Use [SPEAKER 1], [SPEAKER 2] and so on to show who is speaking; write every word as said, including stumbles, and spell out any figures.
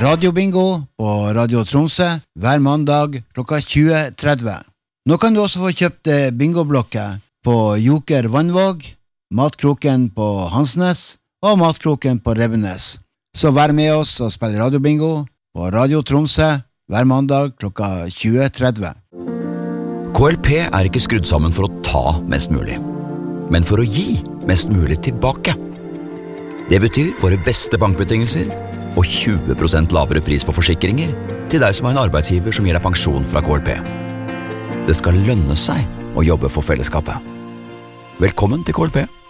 [SPEAKER 1] radiobingo på Radio Tromsø hver mandag klokka tjue tretti. Nå kan du også få kjøpt bingoblokker på Joker Vannvåg, Matkroken på Hansnes og Matkroken på Rebbenes. Så vær med oss og spill radiobingo på Radio Tromsø hver mandag klokka tjue tretti.
[SPEAKER 2] K L P er ikke skrudd sammen for å ta mest mulig, men for å gi mest mulig tilbake. Det betyr våre beste bankbetingelser og tjue prosent lavere pris på forsikringer til deg som har en arbeidsgiver som gir deg pensjon fra K L P. Det skal lønne seg å jobbe for fellesskapet. Velkommen til K L P.